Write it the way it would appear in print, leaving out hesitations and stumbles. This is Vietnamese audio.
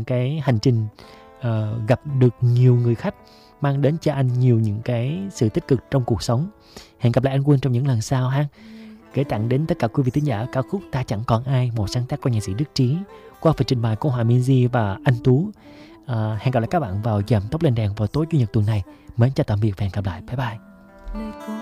cái hành trình gặp được nhiều người khách, mang đến cho anh nhiều những cái sự tích cực trong cuộc sống. Hẹn gặp lại anh Quân trong những lần sau ha. Gửi tặng đến tất cả quý vị thính giả ca khúc Ta Chẳng Còn Ai, một sáng tác của nhạc sĩ Đức Trí qua phần trình bày của Hòa Minzy và anh Tú. Hẹn gặp lại các bạn vào Giảm Tốc Lên Đèn vào tối Chủ nhật tuần này. Mến chào tạm biệt và hẹn gặp lại. Bye bye.